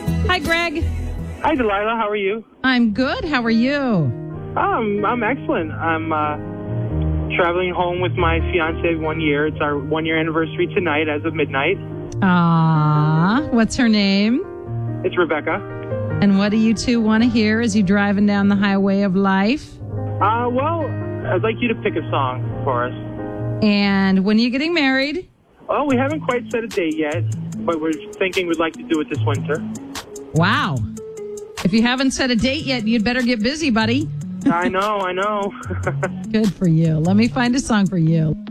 Hi, Greg. Hi, Delilah. How are you? I'm good. How are you? I'm excellent. I'm traveling home with my fiance 1 year. It's our 1 year anniversary tonight as of midnight. What's her name? It's Rebecca. And what do you two want to hear as you driving down the highway of life? Well, I'd like you to pick a song for us. And when are you getting married? Well, we haven't quite set a date yet, but we're thinking we'd like to do it this winter. Wow. If you haven't set a date yet, you'd better get busy, buddy. I know. Good for you. Let me find a song for you.